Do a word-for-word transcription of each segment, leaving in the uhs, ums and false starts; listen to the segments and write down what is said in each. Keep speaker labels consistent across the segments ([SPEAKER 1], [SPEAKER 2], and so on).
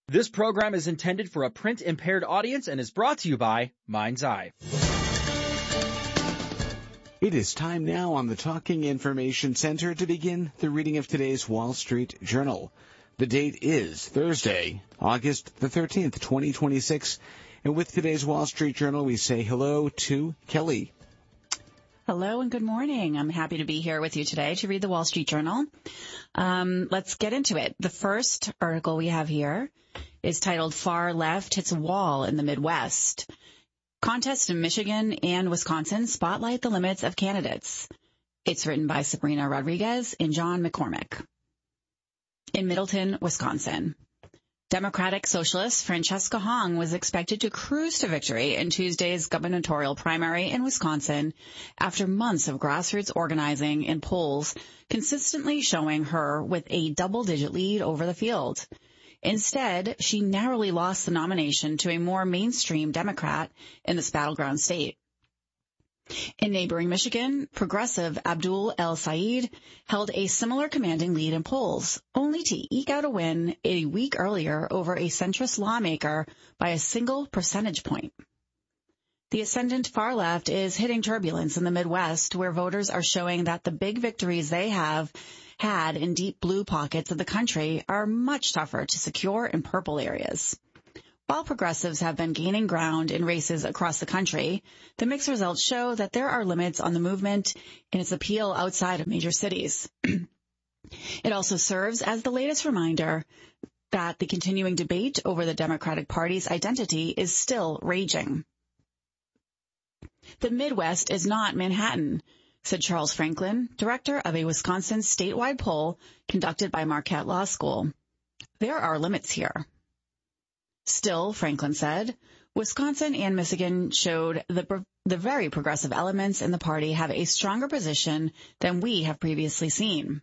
[SPEAKER 1] This program is intended for a print-impaired audience and is brought to you by Mind's Eye.
[SPEAKER 2] It is time now on the Talking Information Center to begin the reading of today's Wall Street Journal. The date is Thursday, August the thirteenth, twenty twenty-six. And with today's Wall Street Journal, we say hello to Kelly.
[SPEAKER 3] Hello and good morning. I'm happy to be here with you today to read the Wall Street Journal. Um, let's get into it. The first article we have here is titled Far Left Hits a Wall in the Midwest. Contests in Michigan and Wisconsin spotlight the limits of candidates. It's written by Sabrina Rodriguez and John McCormick. In Middleton, Wisconsin, Democratic Socialist Francesca Hong was expected to cruise to victory in Tuesday's gubernatorial primary in Wisconsin after months of grassroots organizing and polls consistently showing her with a double-digit lead over the field. Instead, she narrowly lost the nomination to a more mainstream Democrat in this battleground state. In neighboring Michigan, progressive Abdul El-Sayed held a similar commanding lead in polls, only to eke out a win a week earlier over a centrist lawmaker by a single percentage point. The ascendant far left is hitting turbulence in the Midwest, where voters are showing that the big victories they have had in deep blue pockets of the country are much tougher to secure in purple areas. While progressives have been gaining ground in races across the country, the mixed results show that there are limits on the movement and its appeal outside of major cities. It also serves as the latest reminder that the continuing debate over the Democratic Party's identity is still raging. The Midwest is not Manhattan, said Charles Franklin, director of a Wisconsin statewide poll conducted by Marquette Law School. There are limits here. Still, Franklin said, Wisconsin and Michigan showed the, the very progressive elements in the party have a stronger position than we have previously seen.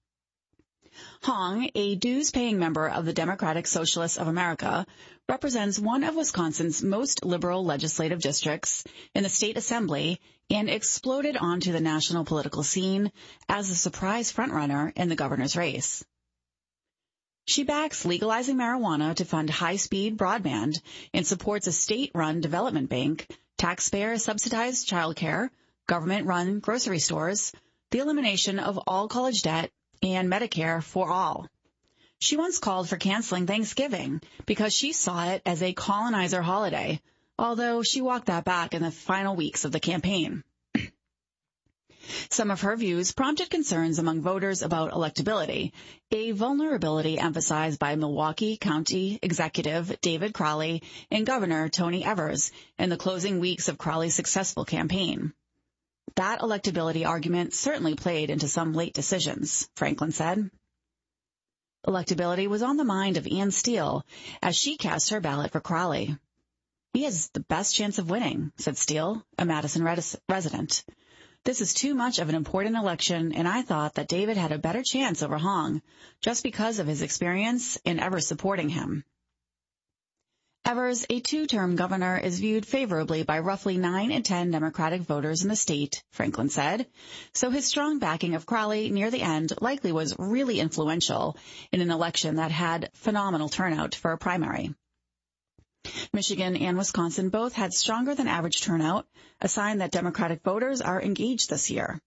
[SPEAKER 3] Hong, a dues-paying member of the Democratic Socialists of America, represents one of Wisconsin's most liberal legislative districts in the state assembly and exploded onto the national political scene as a surprise frontrunner in the governor's race. She backs legalizing marijuana to fund high-speed broadband and supports a state-run development bank, taxpayer-subsidized childcare, government-run grocery stores, the elimination of all college debt, and Medicare for all. She once called for canceling Thanksgiving because she saw it as a colonizer holiday, although she walked that back in the final weeks of the campaign. Some of her views prompted concerns among voters about electability, a vulnerability emphasized by Milwaukee County Executive David Crowley and Governor Tony Evers in the closing weeks of Crowley's successful campaign. That electability argument certainly played into some late decisions, Franklin said. Electability was on the mind of Ann Steele as she cast her ballot for Crowley. He has the best chance of winning, said Steele, a Madison res- resident. This is too much of an important election, and I thought that David had a better chance over Hong, just because of his experience and Evers supporting him. Evers, a two-term governor, is viewed favorably by roughly nine in ten Democratic voters in the state, Franklin said, so his strong backing of Crowley near the end likely was really influential in an election that had phenomenal turnout for a primary. Michigan and Wisconsin both had stronger than average turnout, a sign that Democratic voters are engaged this year.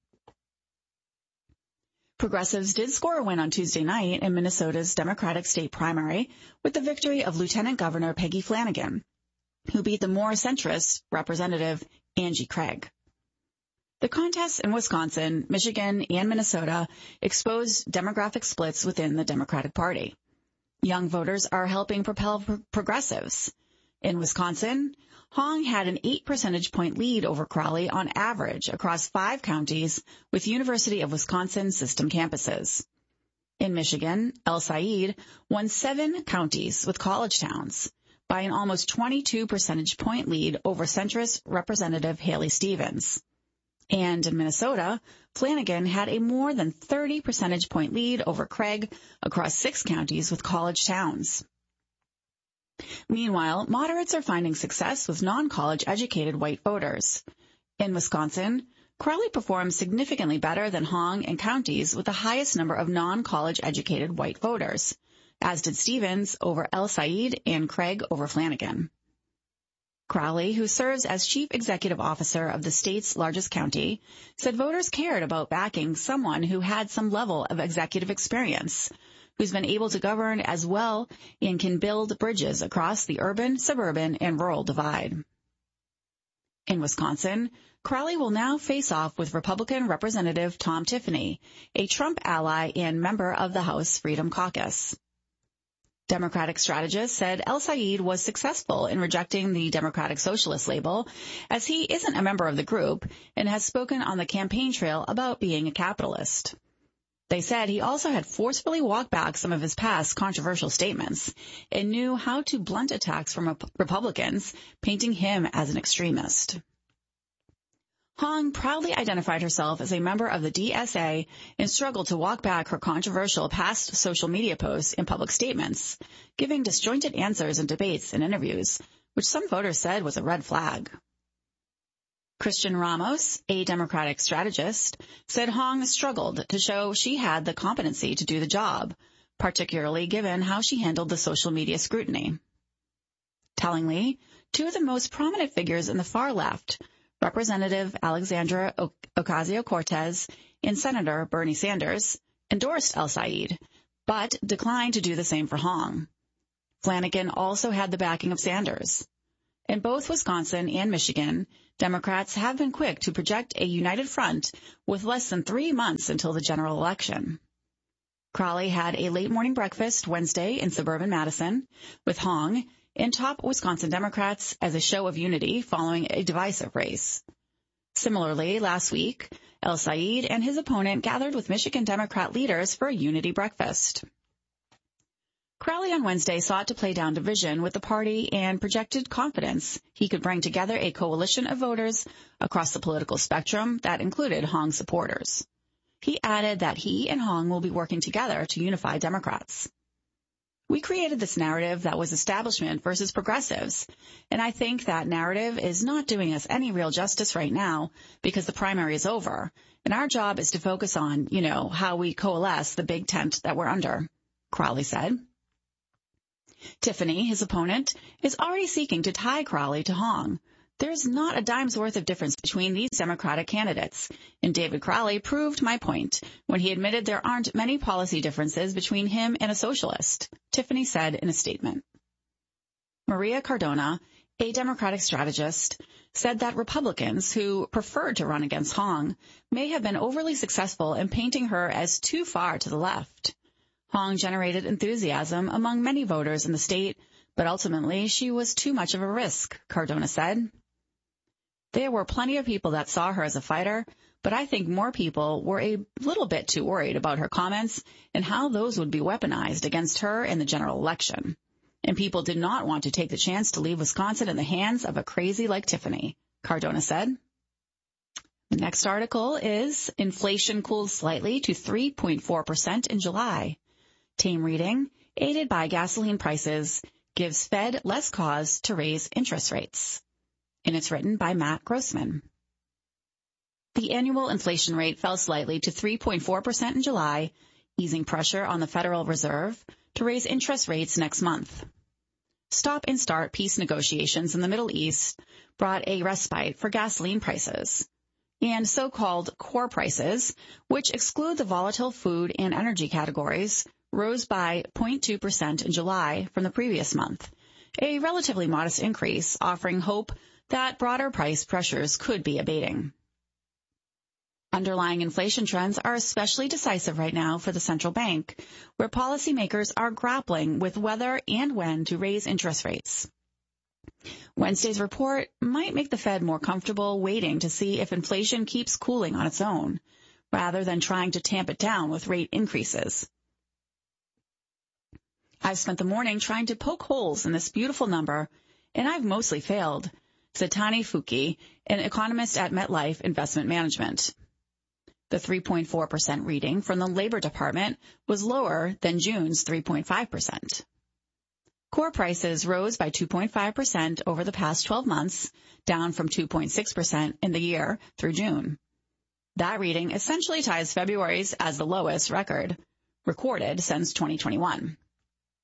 [SPEAKER 3] Progressives did score a win on Tuesday night in Minnesota's Democratic state primary with the victory of Lieutenant Governor Peggy Flanagan, who beat the more centrist Representative Angie Craig. The contests in Wisconsin, Michigan, and Minnesota exposed demographic splits within the Democratic Party. Young voters are helping propel pro- progressives. In Wisconsin, Hong had an eight percentage point lead over Crowley on average across five counties with University of Wisconsin system campuses. In Michigan, El-Sayed won seven counties with college towns by an almost twenty-two percentage point lead over centrist Representative Haley Stevens. And in Minnesota, Flanagan had a more than thirty percentage point lead over Craig across six counties with college towns. Meanwhile, moderates are finding success with non-college educated white voters. In Wisconsin, Crowley performed significantly better than Hong in counties with the highest number of non-college educated white voters. as did Stevens over El Said and Craig over Flanagan. Crowley, who serves as chief executive officer of the state's largest county, said voters cared about backing someone who had some level of executive experience, who's been able to govern as well and can build bridges across the urban, suburban, and rural divide. In Wisconsin, Crowley will now face off with Republican Representative Tom Tiffany, a Trump ally and member of the House Freedom Caucus. Democratic strategists said El Said was successful in rejecting the Democratic Socialist label, as he isn't a member of the group and has spoken on the campaign trail about being a capitalist. They said he also had forcefully walked back some of his past controversial statements and knew how to blunt attacks from Republicans, painting him as an extremist. Hong proudly identified herself as a member of the D S A and struggled to walk back her controversial past social media posts and public statements, giving disjointed answers in debates and interviews, which some voters said was a red flag. Christian Ramos, a Democratic strategist, said Hong struggled to show she had the competency to do the job, particularly given how she handled the social media scrutiny. Tellingly, two of the most prominent figures in the far left, Representative Alexandra Ocasio-Cortez and Senator Bernie Sanders, endorsed El Said, but declined to do the same for Hong. Flanagan also had the backing of Sanders. In both Wisconsin and Michigan, Democrats have been quick to project a united front with less than three months until the general election. Crowley had a late morning breakfast Wednesday in suburban Madison with Hong and top Wisconsin Democrats as a show of unity following a divisive race. Similarly, last week, El Said and his opponent gathered with Michigan Democrat leaders for a unity breakfast. Crowley on Wednesday sought to play down division with the party and projected confidence he could bring together a coalition of voters across the political spectrum that included Hong supporters. He added that he and Hong will be working together to unify Democrats. We created this narrative that was establishment versus progressives, and I think that narrative is not doing us any real justice right now because the primary is over, and our job is to focus on, you know, how we coalesce the big tent that we're under, Crowley said. Tiffany, his opponent, is already seeking to tie Crowley to Hong. There's not a dime's worth of difference between these Democratic candidates, and David Crowley proved my point when he admitted there aren't many policy differences between him and a socialist, Tiffany said in a statement. Maria Cardona, a Democratic strategist, said that Republicans who preferred to run against Hong may have been overly successful in painting her as too far to the left. Hong generated enthusiasm among many voters in the state, but ultimately she was too much of a risk, Cardona said. There were plenty of people that saw her as a fighter, but I think more people were a little bit too worried about her comments and how those would be weaponized against her in the general election. And people did not want to take the chance to leave Wisconsin in the hands of a crazy like Tiffany, Cardona said. The next article is Inflation cooled slightly to three point four percent in July. Tame reading, aided by gasoline prices, gives Fed less cause to raise interest rates. And it's written by Matt Grossman. The annual inflation rate fell slightly to three point four percent in July, easing pressure on the Federal Reserve to raise interest rates next month. Stop and start peace negotiations in the Middle East brought a respite for gasoline prices. And so-called core prices, which exclude the volatile food and energy categories, rose by zero point two percent in July from the previous month, a relatively modest increase offering hope that broader price pressures could be abating. Underlying inflation trends are especially decisive right now for the central bank, where policymakers are grappling with whether and when to raise interest rates. Wednesday's report might make the Fed more comfortable waiting to see if inflation keeps cooling on its own, rather than trying to tamp it down with rate increases. I've spent the morning trying to poke holes in this beautiful number, and I've mostly failed, said Tani Fuki, an economist at MetLife Investment Management. The three point four percent reading from the Labor Department was lower than June's three point five percent. Core prices rose by two point five percent over the past twelve months, down from two point six percent in the year through June. That reading essentially ties February's as the lowest record recorded since twenty twenty-one.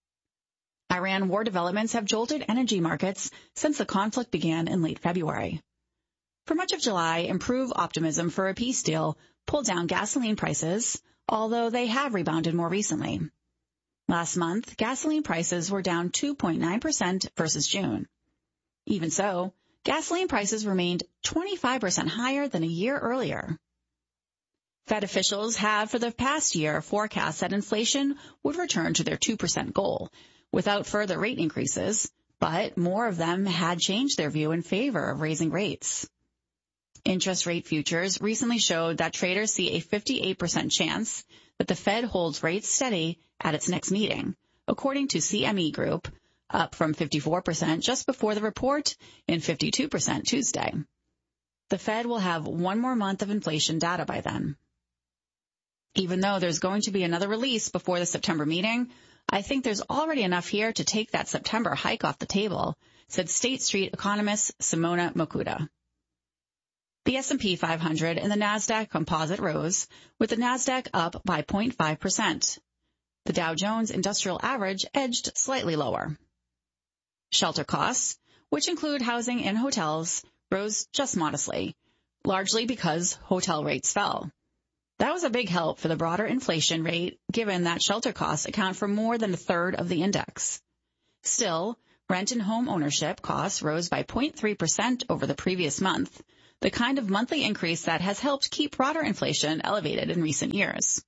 [SPEAKER 3] Iran war developments have jolted energy markets since the conflict began in late February. For much of July, improved optimism for a peace deal pulled down gasoline prices, although they have rebounded more recently. Last month, gasoline prices were down two point nine percent versus June. Even so, gasoline prices remained twenty-five percent higher than a year earlier. Fed officials have for the past year forecast that inflation would return to their two percent goal without further rate increases, but more of them had changed their view in favor of raising rates. Interest rate futures recently showed that traders see a fifty-eight percent chance that the Fed holds rates steady at its next meeting, according to C M E Group, up from fifty-four percent just before the report and fifty-two percent Tuesday. The Fed will have one more month of inflation data by then. Even though there's going to be another release before the September meeting, I think there's already enough here to take that September hike off the table, said State Street economist Simona Mokuda. The S and P five hundred and the NASDAQ composite rose, with the NASDAQ up by zero point five percent. The Dow Jones Industrial Average edged slightly lower. Shelter costs, which include housing and hotels, rose just modestly, largely because hotel rates fell. That was a big help for the broader inflation rate, given that shelter costs account for more than a third of the index. Still, rent and home ownership costs rose by zero point three percent over the previous month, the kind of monthly increase that has helped keep broader inflation elevated in recent years.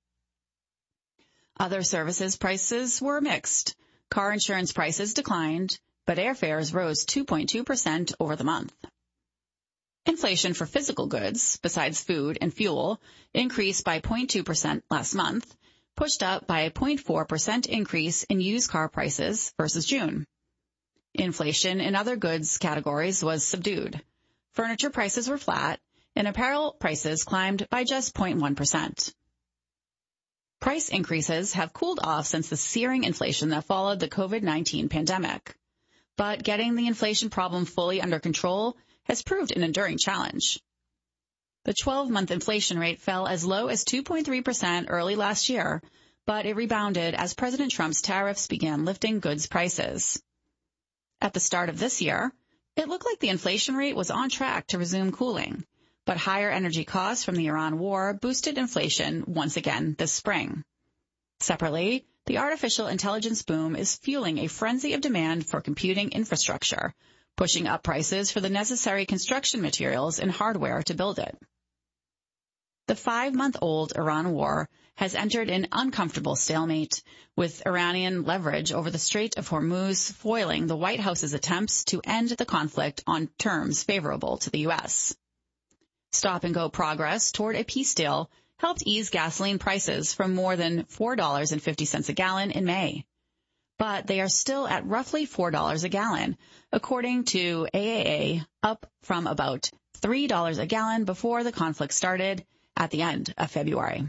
[SPEAKER 3] Other services prices were mixed. Car insurance prices declined, but airfares rose two point two percent over the month. Inflation for physical goods, besides food and fuel, increased by zero point two percent last month, pushed up by a zero point four percent increase in used car prices versus June. Inflation in other goods categories was subdued. Furniture prices were flat, and apparel prices climbed by just zero point one percent. Price increases have cooled off since the searing inflation that followed the COVID nineteen pandemic. But getting the inflation problem fully under control has proved an enduring challenge. The twelve-month inflation rate fell as low as two point three percent early last year, but it rebounded as President Trump's tariffs began lifting goods prices. At the start of this year, it looked like the inflation rate was on track to resume cooling, but higher energy costs from the Iran war boosted inflation once again this spring. Separately, the artificial intelligence boom is fueling a frenzy of demand for computing infrastructure, pushing up prices for the necessary construction materials and hardware to build it. The five-month-old Iran war has entered an uncomfortable stalemate, with Iranian leverage over the Strait of Hormuz foiling the White House's attempts to end the conflict on terms favorable to the U S. Stop-and-go progress toward a peace deal helped ease gasoline prices from more than four dollars and fifty cents a gallon in May. But they are still at roughly four dollars a gallon, according to A A A, up from about three dollars a gallon before the conflict started at the end of February.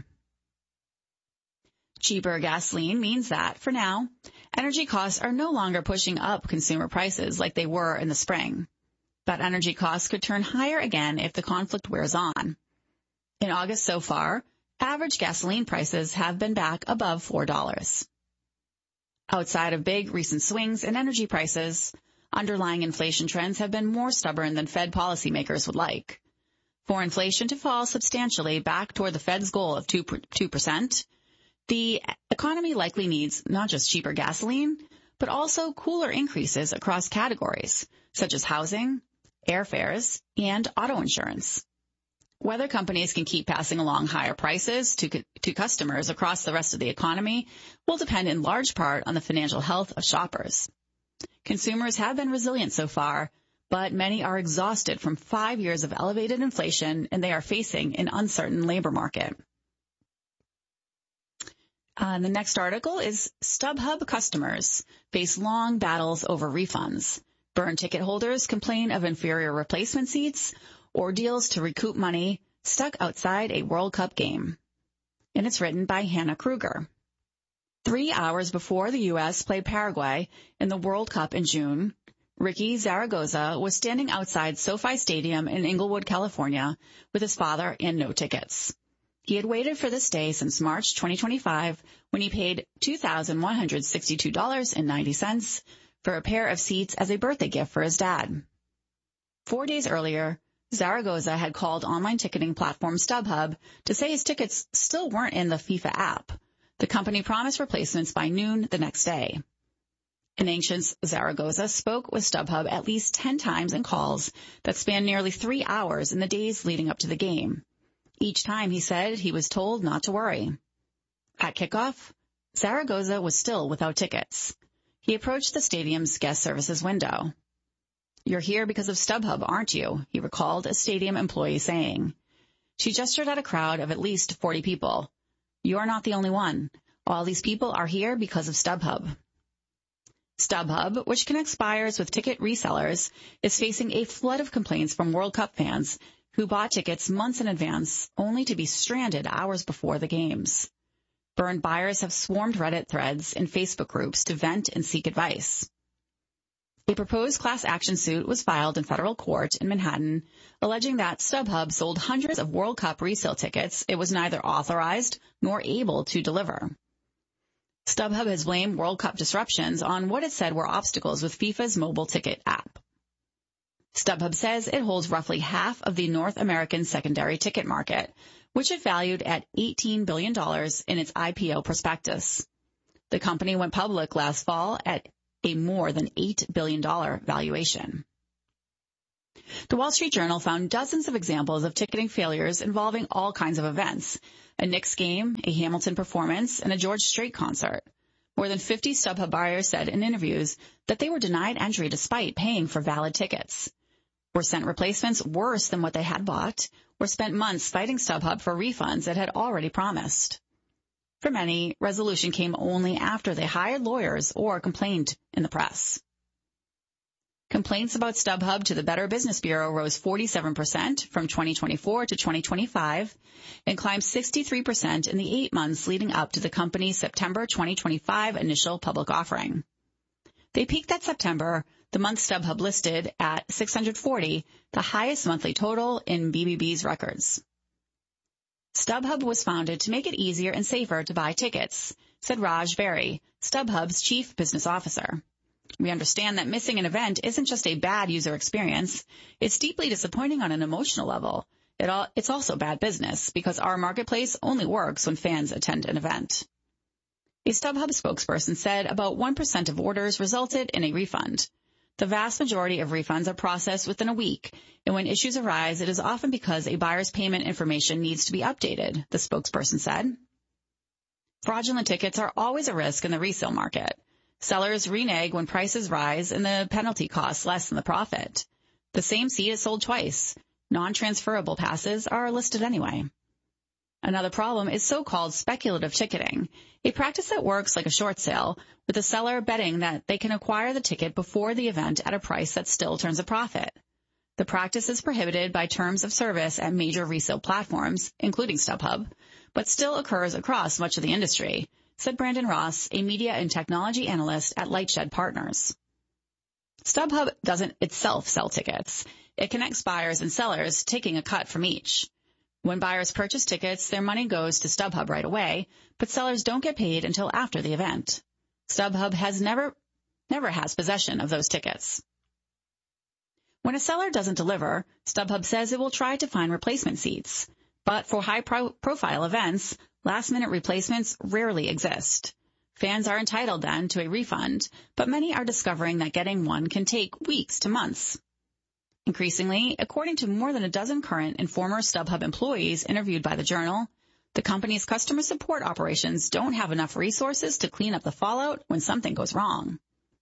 [SPEAKER 3] Cheaper gasoline means that, for now, energy costs are no longer pushing up consumer prices like they were in the spring. But energy costs could turn higher again if the conflict wears on. In August so far, average gasoline prices have been back above four dollars. Outside of big recent swings in energy prices, underlying inflation trends have been more stubborn than Fed policymakers would like. For inflation to fall substantially back toward the Fed's goal of two percent, the economy likely needs not just cheaper gasoline, but also cooler increases across categories, such as housing, airfares, and auto insurance. Whether companies can keep passing along higher prices to, to customers across the rest of the economy will depend in large part on the financial health of shoppers. Consumers have been resilient so far, but many are exhausted from five years of elevated inflation, and they are facing an uncertain labor market. Uh, the next article is StubHub customers face long battles over refunds. Burn ticket holders complain of inferior replacement seats or deals to recoup money stuck outside a World Cup game. And it's written by Hannah Kruger. Three hours before the U S played Paraguay in the World Cup in June, Ricky Zaragoza was standing outside SoFi Stadium in Inglewood, California, with his father and no tickets. He had waited for this day since March twenty twenty-five, when he paid two thousand one hundred sixty-two dollars and ninety cents for a pair of seats as a birthday gift for his dad. Four days earlier, Zaragoza had called online ticketing platform StubHub to say his tickets still weren't in the FIFA app. The company promised replacements by noon the next day. In anxious Zaragoza spoke with StubHub at least ten times in calls that spanned nearly three hours in the days leading up to the game. Each time he said he was told not to worry. At kickoff, Zaragoza was still without tickets. He approached the stadium's guest services window. "You're here because of StubHub, aren't you?" he recalled a stadium employee saying. She gestured at a crowd of at least forty people. "You're not the only one. All these people are here because of StubHub." StubHub, which connects buyers with ticket resellers, is facing a flood of complaints from World Cup fans who bought tickets months in advance only to be stranded hours before the games. Burned buyers have swarmed Reddit threads and Facebook groups to vent and seek advice. A proposed class action suit was filed in federal court in Manhattan, alleging that StubHub sold hundreds of World Cup resale tickets it was neither authorized nor able to deliver. StubHub has blamed World Cup disruptions on what it said were obstacles with FIFA's mobile ticket app. StubHub says it holds roughly half of the North American secondary ticket market, which it valued at eighteen billion dollars in its I P O prospectus. The company went public last fall at a more than eight billion dollars valuation. The Wall Street Journal found dozens of examples of ticketing failures involving all kinds of events: a Knicks game, a Hamilton performance, and a George Strait concert. More than fifty StubHub buyers said in interviews that they were denied entry despite paying for valid tickets, were sent replacements worse than what they had bought, or spent months fighting StubHub for refunds it had already promised. For many, resolution came only after they hired lawyers or complained in the press. Complaints about StubHub to the Better Business Bureau rose forty-seven percent from twenty twenty-four to twenty twenty-five and climbed sixty-three percent in the eight months leading up to the company's September twenty twenty-five initial public offering. They peaked that September, the month StubHub listed at six hundred forty, the highest monthly total in B B B's records. StubHub was founded to make it easier and safer to buy tickets, said Raj Berry, StubHub's chief business officer. We understand that missing an event isn't just a bad user experience. It's deeply disappointing on an emotional level. It all, it's also bad business because our marketplace only works when fans attend an event. A StubHub spokesperson said about one percent of orders resulted in a refund. The vast majority of refunds are processed within a week, and when issues arise, it is often because a buyer's payment information needs to be updated, the spokesperson said. Fraudulent tickets are always a risk in the resale market. Sellers renege when prices rise and the penalty costs less than the profit. The same seat is sold twice. Non-transferable passes are listed anyway. Another problem is so-called speculative ticketing, a practice that works like a short sale, with the seller betting that they can acquire the ticket before the event at a price that still turns a profit. The practice is prohibited by terms of service at major resale platforms, including StubHub, but still occurs across much of the industry, said Brandon Ross, a media and technology analyst at Lightshed Partners. StubHub doesn't itself sell tickets. It connects buyers and sellers, taking a cut from each. When buyers purchase tickets, their money goes to StubHub right away, but sellers don't get paid until after the event. StubHub has never, never has possession of those tickets. When a seller doesn't deliver, StubHub says it will try to find replacement seats. But for high-profile events, last-minute replacements rarely exist. Fans are entitled then to a refund, but many are discovering that getting one can take weeks to months. Increasingly, according to more than a dozen current and former StubHub employees interviewed by the Journal, the company's customer support operations don't have enough resources to clean up the fallout when something goes wrong.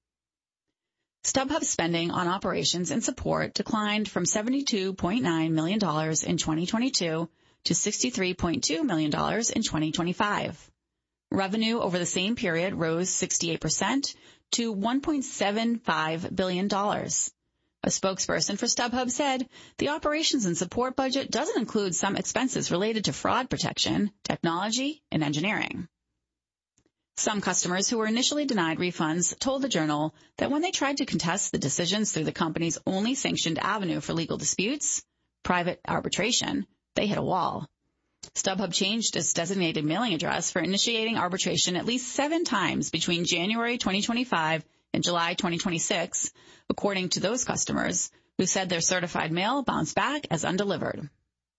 [SPEAKER 3] StubHub's spending on operations and support declined from seventy-two point nine million dollars in twenty twenty-two to sixty-three point two million dollars in twenty twenty-five. Revenue over the same period rose sixty-eight percent to one point seven five billion dollars. A spokesperson for StubHub said the operations and support budget doesn't include some expenses related to fraud protection, technology, and engineering. Some customers who were initially denied refunds told the Journal that when they tried to contest the decisions through the company's only sanctioned avenue for legal disputes, private arbitration, they hit a wall. StubHub changed its designated mailing address for initiating arbitration at least seven times between January twenty twenty-five and July twenty twenty-six, according to those customers who said their certified mail bounced back as undelivered.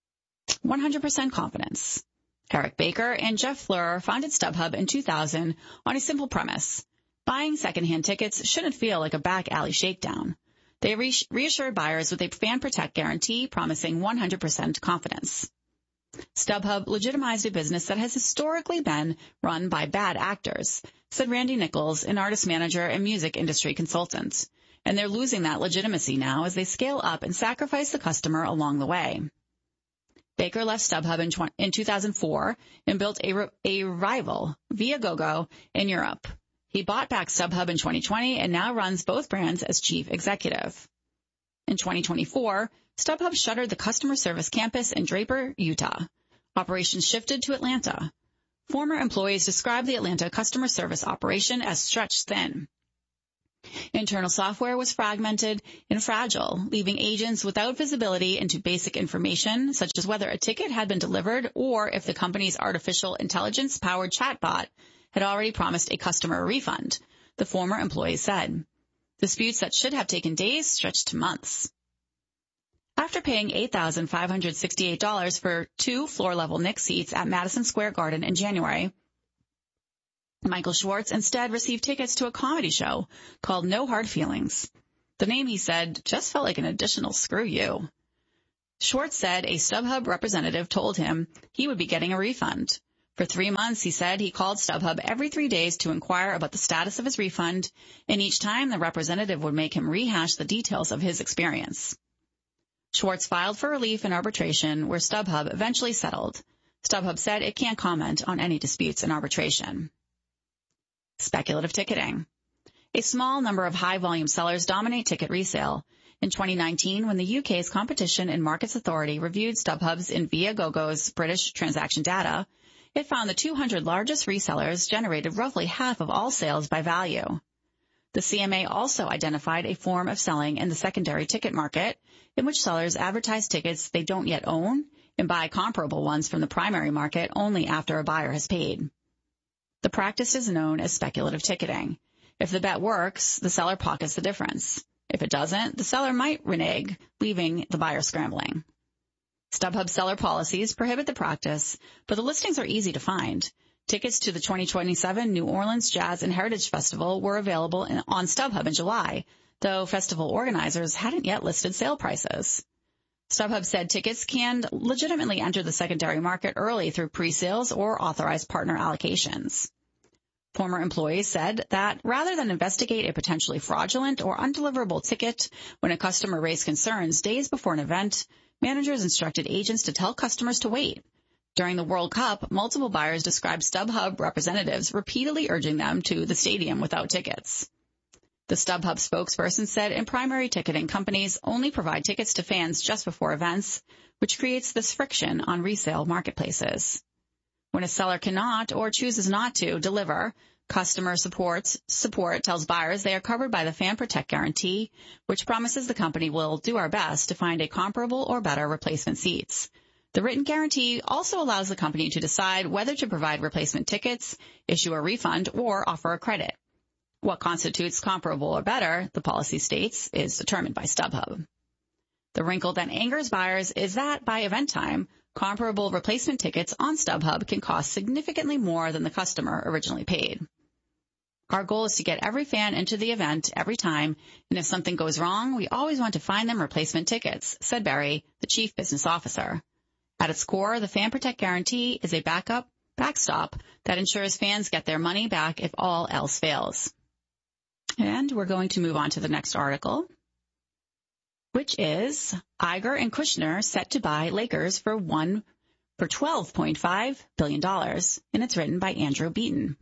[SPEAKER 3] one hundred percent confidence. Eric Baker and Jeff Fleur founded StubHub in two thousand on a simple premise. Buying secondhand tickets shouldn't feel like a back alley shakedown. They re- reassured buyers with a Fan Protect guarantee promising one hundred percent confidence. StubHub legitimized a business that has historically been run by bad actors, said Randy Nichols, an artist manager and music industry consultant. And they're losing that legitimacy now as they scale up and sacrifice the customer along the way. Baker left StubHub in, tw- in two thousand four and built a, re- a rival, Viagogo, in Europe. He bought back StubHub in twenty twenty and now runs both brands as chief executive. In twenty twenty-four, StubHub shuttered the customer service campus in Draper, Utah. Operations shifted to Atlanta. Former employees described the Atlanta customer service operation as stretched thin. Internal software was fragmented and fragile, leaving agents without visibility into basic information, such as whether a ticket had been delivered or if the company's artificial intelligence-powered chatbot had already promised a customer a refund, the former employees said. Disputes that should have taken days stretched to months. After paying eight thousand five hundred sixty-eight dollars for two floor-level Knicks seats at Madison Square Garden in January, Michael Schwartz instead received tickets to a comedy show called No Hard Feelings. The name, he said, just felt like an additional screw you. Schwartz said a StubHub representative told him he would be getting a refund. For three months, he said he called StubHub every three days to inquire about the status of his refund, and each time the representative would make him rehash the details of his experience. Schwartz filed for relief in arbitration, where StubHub eventually settled. StubHub said it can't comment on any disputes in arbitration. Speculative ticketing. A small number of high-volume sellers dominate ticket resale. In twenty nineteen, when the U K's Competition and Markets Authority reviewed StubHub's and Viagogo's British transaction data, it found the two hundred largest resellers generated roughly half of all sales by value. The C M A also identified a form of selling in the secondary ticket market in which sellers advertise tickets they don't yet own and buy comparable ones from the primary market only after a buyer has paid. The practice is known as speculative ticketing. If the bet works, the seller pockets the difference. If it doesn't, the seller might renege, leaving the buyer scrambling. StubHub seller policies prohibit the practice, but the listings are easy to find. Tickets to the twenty twenty-seven New Orleans Jazz and Heritage Festival were available in, on StubHub in July, though festival organizers hadn't yet listed sale prices. StubHub said tickets can legitimately enter the secondary market early through pre-sales or authorized partner allocations. Former employees said that rather than investigate a potentially fraudulent or undeliverable ticket when a customer raised concerns days before an event, managers instructed agents to tell customers to wait. During the World Cup, multiple buyers described StubHub representatives repeatedly urging them to the stadium without tickets. The StubHub spokesperson said in primary ticketing companies only provide tickets to fans just before events, which creates this friction on resale marketplaces. When a seller cannot or chooses not to deliver, customer support, support tells buyers they are covered by the Fan Protect guarantee, which promises the company will do our best to find a comparable or better replacement seats. The written guarantee also allows the company to decide whether to provide replacement tickets, issue a refund, or offer a credit. What constitutes comparable or better, the policy states, is determined by StubHub. The wrinkle that angers buyers is that by event time, comparable replacement tickets on StubHub can cost significantly more than the customer originally paid. Our goal is to get every fan into the event every time, and if something goes wrong, we always want to find them replacement tickets, said Barry, the chief business officer. At its core, the Fan Protect guarantee is a backup, backstop that ensures fans get their money back if all else fails. And we're going to move on to the next article, which is Iger and Kushner set to buy Lakers for one for twelve point five billion dollars, and it's written by Andrew Beaton.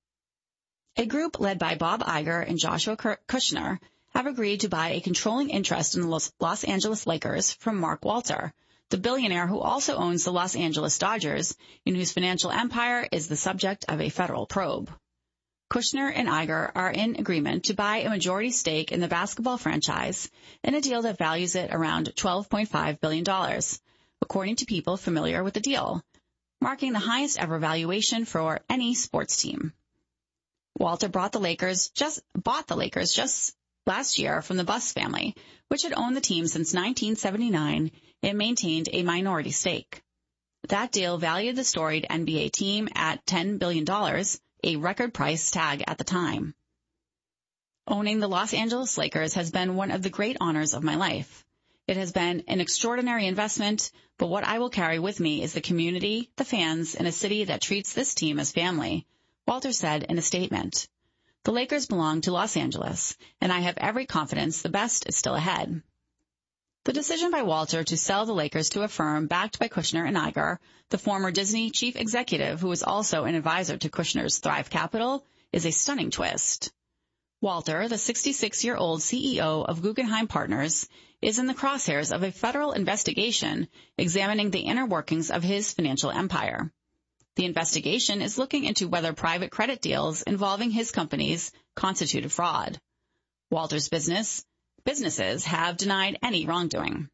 [SPEAKER 3] A group led by Bob Iger and Joshua Kushner have agreed to buy a controlling interest in the Los Angeles Lakers from Mark Walter, the billionaire who also owns the Los Angeles Dodgers, and whose financial empire is the subject of a federal probe. Kushner and Iger are in agreement to buy a majority stake in the basketball franchise in a deal that values it around twelve point five billion dollars, according to people familiar with the deal. marking the highest ever valuation for any sports team. Walter brought the Lakers just bought the Lakers just last year from the Buss family, which had owned the team since nineteen seventy-nine and maintained a minority stake. That deal valued the storied N B A team at ten billion dollars, a record price tag at the time. Owning the Los Angeles Lakers has been one of the great honors of my life. It has been an extraordinary investment, but what I will carry with me is the community, the fans, and a city that treats this team as family, Walter said in a statement. The Lakers belong to Los Angeles, and I have every confidence the best is still ahead. The decision by Walter to sell the Lakers to a firm backed by Kushner and Iger, the former Disney chief executive who was also an advisor to Kushner's Thrive Capital, is a stunning twist. Walter, the sixty-six-year-old C E O of Guggenheim Partners, is in the crosshairs of a federal investigation examining the inner workings of his financial empire. The investigation is looking into whether private credit deals involving his companies constituted fraud. Walter's business businesses have denied any wrongdoing.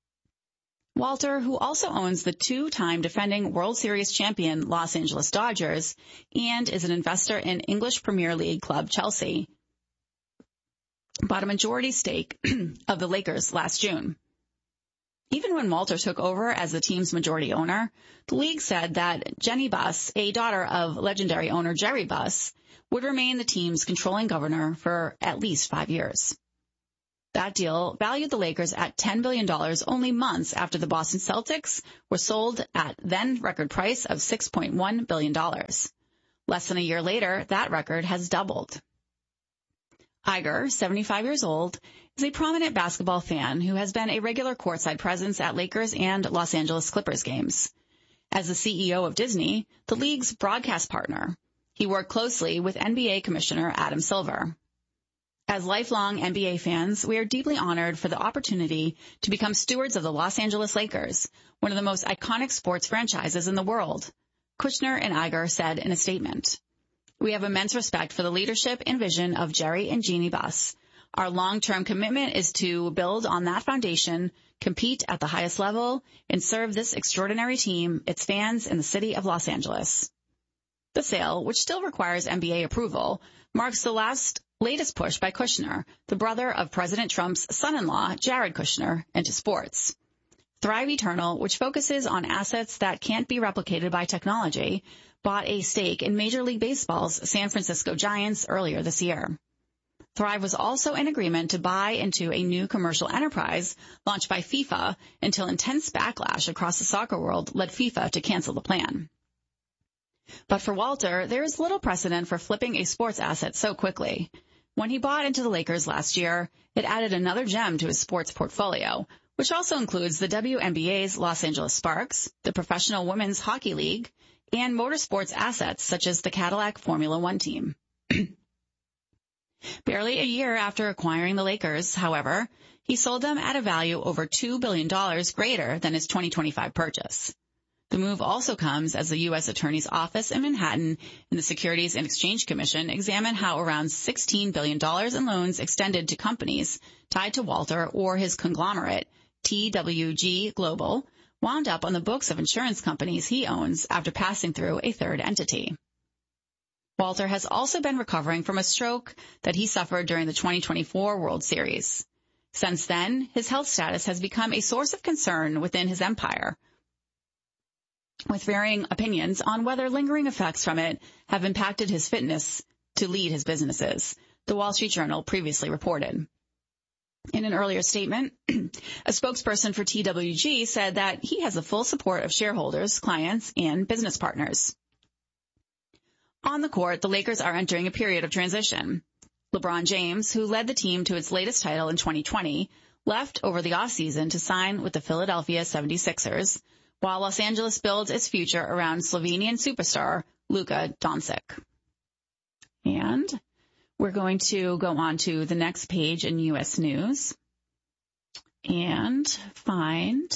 [SPEAKER 3] Walter, who also owns the two-time defending World Series champion Los Angeles Dodgers and is an investor in English Premier League club Chelsea, bought a majority stake of the Lakers last June. Even when Walter took over as the team's majority owner, the league said that Jenny Buss, a daughter of legendary owner Jerry Buss, would remain the team's controlling governor for at least five years. That deal valued the Lakers at ten billion dollars only months after the Boston Celtics were sold at then record price of six point one billion dollars. Less than a year later, that record has doubled. Iger, seventy-five years old, is a prominent basketball fan who has been a regular courtside presence at Lakers and Los Angeles Clippers games. As the C E O of Disney, the league's broadcast partner, he worked closely with N B A Commissioner Adam Silver. As lifelong N B A fans, we are deeply honored for the opportunity to become stewards of the Los Angeles Lakers, one of the most iconic sports franchises in the world, Kushner and Iger said in a statement. We have immense respect for the leadership and vision of Jerry and Jeannie Buss. Our long-term commitment is to build on that foundation, compete at the highest level, and serve this extraordinary team, its fans, and the city of Los Angeles. The sale, which still requires N B A approval, marks the last latest push by Kushner, the brother of President Trump's son-in-law, Jared Kushner, into sports. Thrive Eternal, which focuses on assets that can't be replicated by technology, bought a stake in Major League Baseball's San Francisco Giants earlier this year. Thrive was also in agreement to buy into a new commercial enterprise launched by FIFA until intense backlash across the soccer world led FIFA to cancel the plan. But for Walter, there is little precedent for flipping a sports asset so quickly. When he bought into the Lakers last year, it added another gem to his sports portfolio, which also includes the W N B A's Los Angeles Sparks, the Professional Women's Hockey League, and motorsports assets such as the Cadillac Formula One team. Barely a year after acquiring the Lakers, however, he sold them at a value over two billion dollars greater than his twenty twenty-five purchase. The move also comes as the U S Attorney's Office in Manhattan and the Securities and Exchange Commission examine how around sixteen billion dollars in loans extended to companies tied to Walter or his conglomerate, T W G Global, wound up on the books of insurance companies he owns after passing through a third entity. Walter has also been recovering from a stroke that he suffered during the twenty twenty-four World Series. Since then, his health status has become a source of concern within his empire, with varying opinions on whether lingering effects from it have impacted his fitness to lead his businesses, the Wall Street Journal previously reported. In an earlier statement, a spokesperson for T W G said that he has the full support of shareholders, clients, and business partners. On the court, the Lakers are entering a period of transition. LeBron James, who led the team to its latest title in twenty twenty, left over the offseason to sign with the Philadelphia seventy-sixers, while Los Angeles builds its future around Slovenian superstar Luka Doncic. And we're going to go on to the next page in U S News and find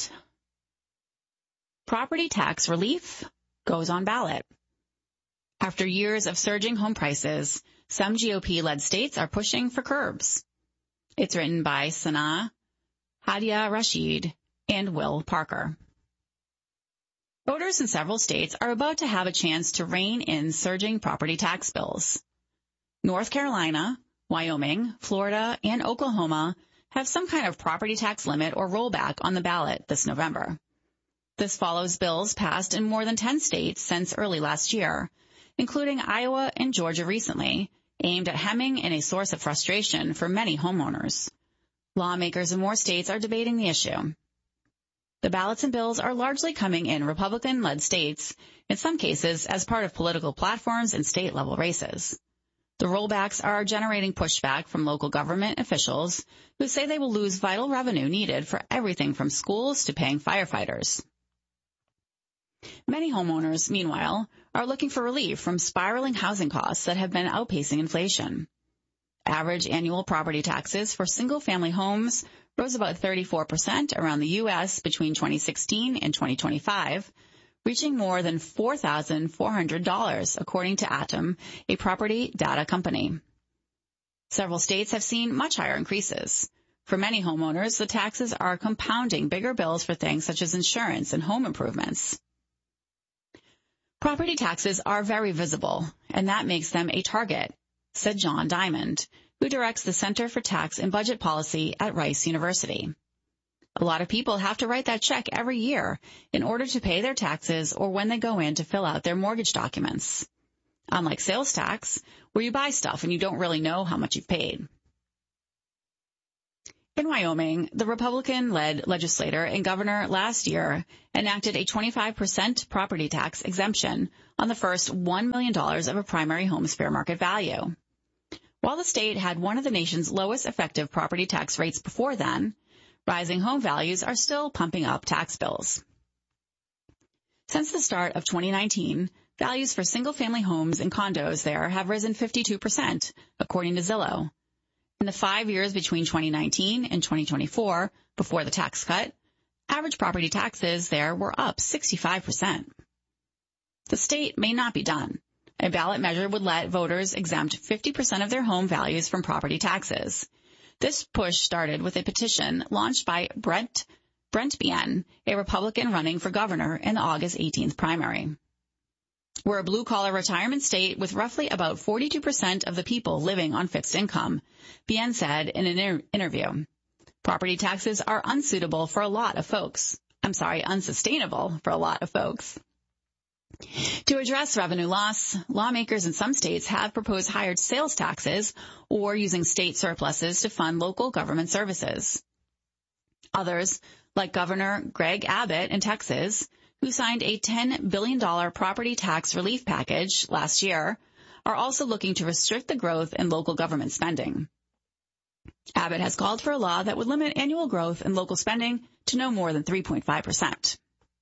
[SPEAKER 3] property tax relief goes on ballot. After years of surging home prices, some G O P-led states are pushing for curbs. It's written by Sanaa, Hadia Rashid, and Will Parker. Voters in several states are about to have a chance to rein in surging property tax bills. North Carolina, Wyoming, Florida, and Oklahoma have some kind of property tax limit or rollback on the ballot this November. This follows bills passed in more than ten states since early last year, including Iowa and Georgia recently, aimed at hemming in a source of frustration for many homeowners. Lawmakers in more states are debating the issue. The ballots and bills are largely coming in Republican-led states, in some cases as part of political platforms and state-level races. The rollbacks are generating pushback from local government officials who say they will lose vital revenue needed for everything from schools to paying firefighters. Many homeowners, meanwhile, are looking for relief from spiraling housing costs that have been outpacing inflation. Average annual property taxes for single-family homes rose about thirty-four percent around the U S between twenty sixteen and twenty twenty-five, reaching more than four thousand four hundred dollars, according to Atom, a property data company. Several states have seen much higher increases. For many homeowners, the taxes are compounding bigger bills for things such as insurance and home improvements. Property taxes are very visible, and that makes them a target, said John Diamond, who directs the Center for Tax and Budget Policy at Rice University. A lot of people have to write that check every year in order to pay their taxes or when they go in to fill out their mortgage documents. Unlike sales tax, where you buy stuff and you don't really know how much you've paid. In Wyoming, the Republican-led legislator and governor last year enacted a twenty-five percent property tax exemption on the first one million dollars of a primary home's fair market value. While the state had one of the nation's lowest effective property tax rates before then, rising home values are still pumping up tax bills. Since the start of twenty nineteen, values for single-family homes and condos there have risen fifty-two percent, according to Zillow. In the five years between twenty nineteen and twenty twenty-four, before the tax cut, average property taxes there were up sixty-five percent. The state may not be done. A ballot measure would let voters exempt fifty percent of their home values from property taxes. This push started with a petition launched by Brent, Brent Bien, a Republican running for governor in the August eighteenth primary. We're a blue-collar retirement state with roughly about forty-two percent of the people living on fixed income, Bien said in an inter- interview. Property taxes are unsuitable for a lot of folks. I'm sorry, unsustainable for a lot of folks. To address revenue loss, lawmakers in some states have proposed higher sales taxes or using state surpluses to fund local government services. Others, like Governor Greg Abbott in Texas, who signed a ten billion dollars property tax relief package last year, are also looking to restrict the growth in local government spending. Abbott has called for a law that would limit annual growth in local spending to no more than three point five percent.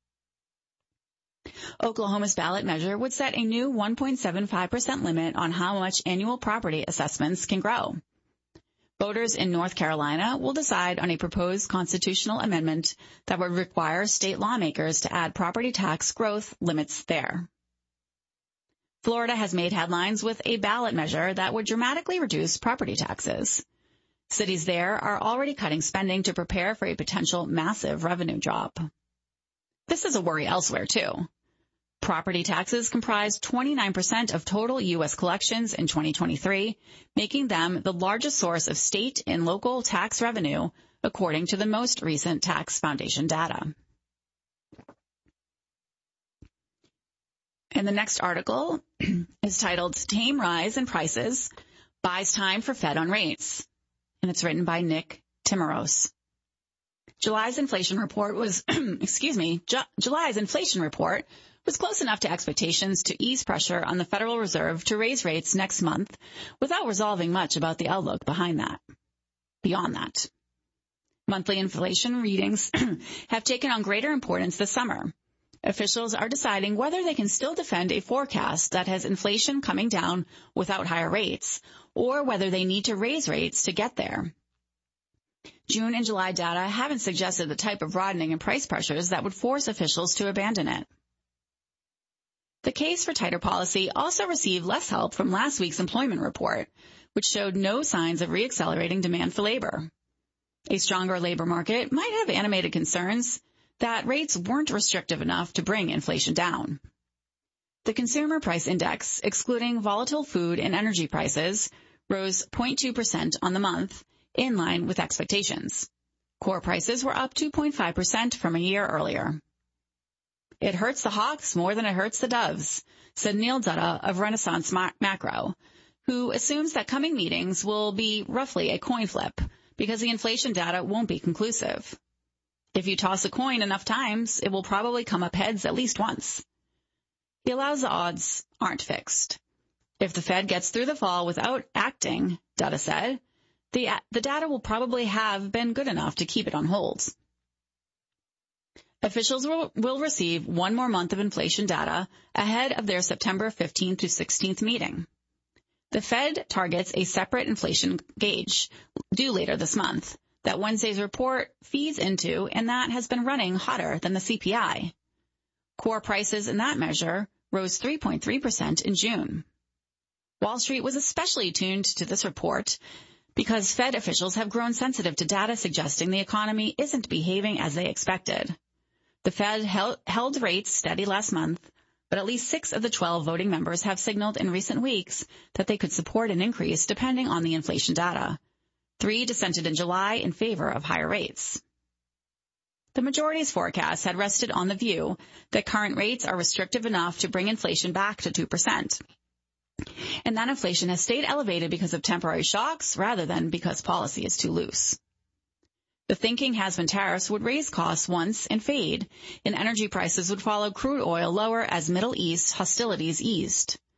[SPEAKER 3] Oklahoma's ballot measure would set a new one point seven five percent limit on how much annual property assessments can grow. Voters in North Carolina will decide on a proposed constitutional amendment that would require state lawmakers to add property tax growth limits there. Florida has made headlines with a ballot measure that would dramatically reduce property taxes. Cities there are already cutting spending to prepare for a potential massive revenue drop. This is a worry elsewhere, too. Property taxes comprised twenty-nine percent of total U S collections in twenty twenty-three, making them the largest source of state and local tax revenue, according to the most recent Tax Foundation data. And the next article is titled Tame Rise in Prices, Buys Time for Fed on Rates, and it's written by Nick Timmeros. July's inflation report was, excuse me, Ju- July's inflation report was close enough to expectations to ease pressure on the Federal Reserve to raise rates next month without resolving much about the outlook behind that. Beyond that, monthly inflation readings have taken on greater importance this summer. Officials are deciding whether they can still defend a forecast that has inflation coming down without higher rates, or whether they need to raise rates to get there. June and July data haven't suggested the type of broadening in price pressures that would force officials to abandon it. The case for tighter policy also received less help from last week's employment report, which showed no signs of reaccelerating demand for labor. A stronger labor market might have animated concerns that rates weren't restrictive enough to bring inflation down. The Consumer Price Index, excluding volatile food and energy prices, rose zero point two percent on the month, in line with expectations. Core prices were up two point five percent from a year earlier. It hurts the hawks more than it hurts the doves, said Neil Dutta of Renaissance Macro, who assumes that coming meetings will be roughly a coin flip because the inflation data won't be conclusive. If you toss a coin enough times, it will probably come up heads at least once. He allows the odds aren't fixed. If the Fed gets through the fall without acting, Dutta said, the, the data will probably have been good enough to keep it on hold. Officials will, will receive one more month of inflation data ahead of their September fifteenth to sixteenth meeting. The Fed targets a separate inflation gauge due later this month that Wednesday's report feeds into, and that has been running hotter than the C P I. Core prices in that measure rose three point three percent in June. Wall Street was especially tuned to this report because Fed officials have grown sensitive to data suggesting the economy isn't behaving as they expected. The Fed held, held rates steady last month, but at least six of the twelve voting members have signaled in recent weeks that they could support an increase depending on the inflation data. Three dissented in July in favor of higher rates. The majority's forecast had rested on the view that current rates are restrictive enough to bring inflation back to two percent. And that inflation has stayed elevated because of temporary shocks rather than because policy is too loose. The thinking has been tariffs would raise costs once and fade, and energy prices would follow crude oil lower as Middle East hostilities eased.